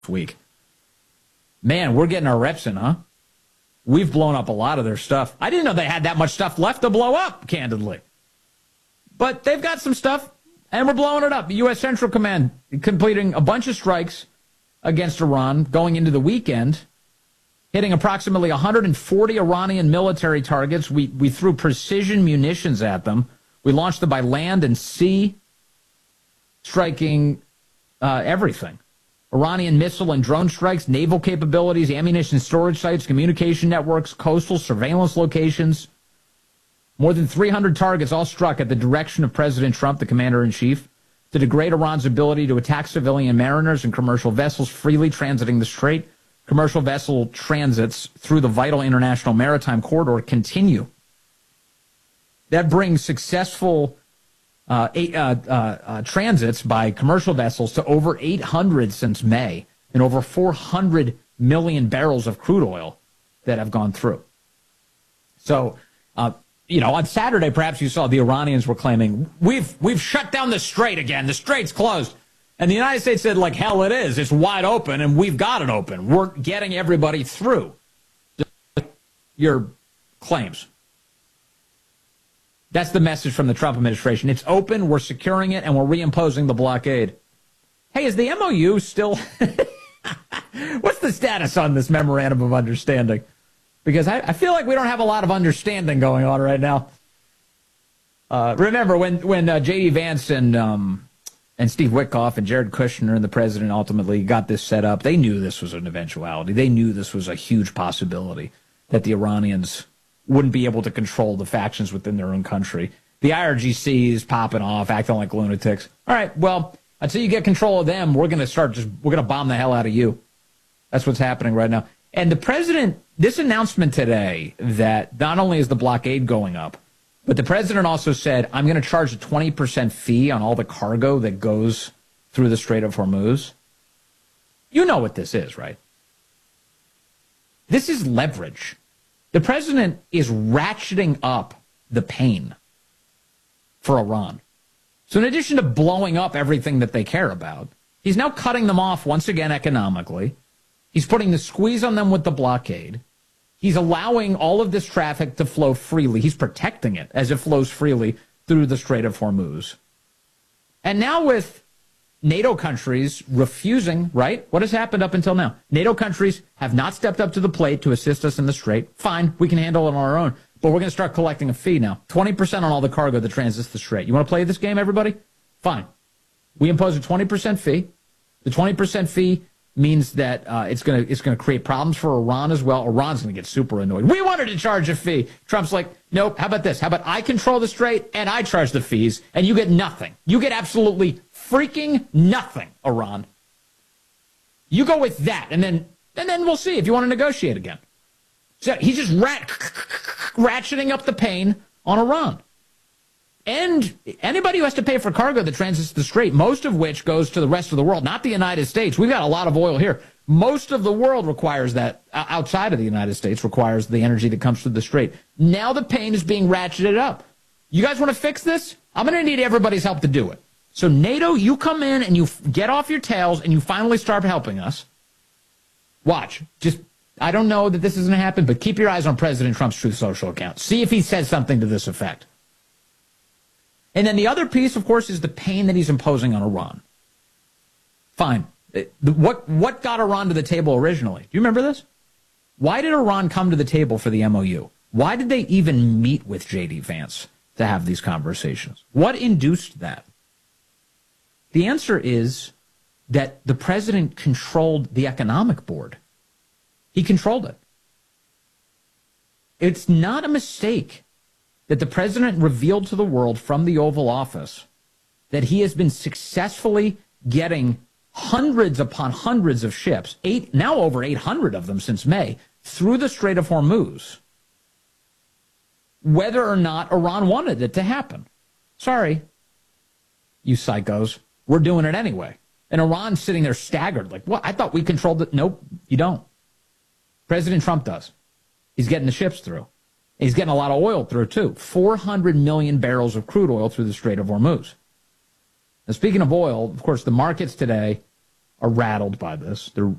week. Man, we're getting our reps in, huh? We've blown up a lot of their stuff. I didn't know they had that much stuff left to blow up, candidly. But they've got some stuff, and we're blowing it up. The U.S. Central Command completing a bunch of strikes against Iran going into the weekend, hitting approximately 140 Iranian military targets. We threw precision munitions at them. We launched them by land and sea, striking everything. Iranian missile and drone strikes, naval capabilities, ammunition storage sites, communication networks, coastal surveillance locations. More than 300 targets all struck at the direction of President Trump, the commander-in-chief, to degrade Iran's ability to attack civilian mariners and commercial vessels freely transiting the strait. Commercial vessel transits through the vital international maritime corridor continue. That brings successful transits by commercial vessels to over 800 since May, and over 400 million barrels of crude oil that have gone through. So, on Saturday, perhaps you saw the Iranians were claiming, we've shut down the strait again. The strait's closed. And the United States said, like, hell it is. It's wide open, and we've got it open. We're getting everybody through. Your claims. That's the message from the Trump administration. It's open, we're securing it, and we're reimposing the blockade. Hey, is the MOU still... What's the status on this memorandum of understanding? Because I feel like we don't have a lot of understanding going on right now. Remember, when J.D. Vance and Steve Witkoff and Jared Kushner and the president ultimately got this set up, they knew this was an eventuality. They knew this was a huge possibility, that the Iranians wouldn't be able to control the factions within their own country. The IRGC is popping off, acting like lunatics. All right, well, until you get control of them, we're going to bomb the hell out of you. That's what's happening right now. And the president, this announcement today that not only is the blockade going up, but the president also said, I'm going to charge a 20% fee on all the cargo that goes through the Strait of Hormuz. You know what this is, right? This is leverage. The president is ratcheting up the pain for Iran. So in addition to blowing up everything that they care about, he's now cutting them off once again economically. He's putting the squeeze on them with the blockade. He's allowing all of this traffic to flow freely. He's protecting it as it flows freely through the Strait of Hormuz. And now with NATO countries refusing, right? What has happened up until now? NATO countries have not stepped up to the plate to assist us in the strait. Fine, we can handle it on our own. But we're going to start collecting a fee now. 20% on all the cargo that transits the strait. You want to play this game, everybody? Fine. We impose a 20% fee. The 20% fee means that it's going to create problems for Iran as well. Iran's going to get super annoyed. We wanted to charge a fee. Trump's like, nope, how about this? How about I control the strait and I charge the fees and you get nothing. You get absolutely freaking nothing, Iran. You go with that, and then we'll see if you want to negotiate again. So he's just ratcheting up the pain on Iran. And anybody who has to pay for cargo that transits the strait, most of which goes to the rest of the world, not the United States. We've got a lot of oil here. Most of the world requires that, outside of the United States, requires the energy that comes through the strait. Now the pain is being ratcheted up. You guys want to fix this? I'm going to need everybody's help to do it. So NATO, you come in and you get off your tails and you finally start helping us. Watch. I don't know that this is going to happen, but keep your eyes on President Trump's Truth Social account. See if he says something to this effect. And then the other piece, of course, is the pain that he's imposing on Iran. Fine. What got Iran to the table originally? Do you remember this? Why did Iran come to the table for the MOU? Why did they even meet with J.D. Vance to have these conversations? What induced that? The answer is that the president controlled the economic board. He controlled it. It's not a mistake that the president revealed to the world from the Oval Office that he has been successfully getting hundreds upon hundreds of ships, now over 800 of them since May, through the Strait of Hormuz, whether or not Iran wanted it to happen. Sorry, you psychos. We're doing it anyway. And Iran's sitting there staggered, like, what? I thought we controlled it. Nope, you don't. President Trump does. He's getting the ships through. He's getting a lot of oil through, too. 400 million barrels of crude oil through the Strait of Hormuz. Now, speaking of oil, of course, the markets today are rattled by this. They're